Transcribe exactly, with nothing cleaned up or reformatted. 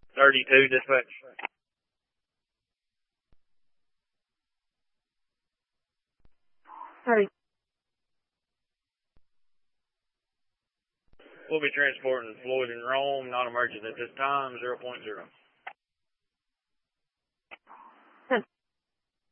thirty-two, dispatch. Sorry. We'll be transporting Floyd and Rome, not emergent at this time, zero point zero.